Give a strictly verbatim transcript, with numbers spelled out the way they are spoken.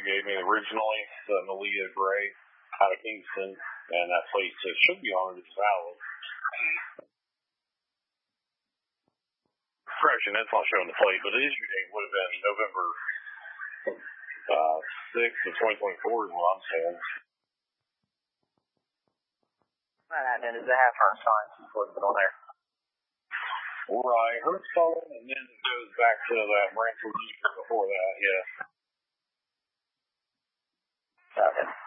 gave me originally, the Malia Gray out of Kingston, and that plate says should be on it, it's valid. Correction, that's not showing the plate, but the issue date would have been November uh, sixth of twenty twenty-four is what I'm saying. And then is the half-turn sign listed on there? Right, Hertz phone, and then it goes back to that Branch before that, yeah. Okay.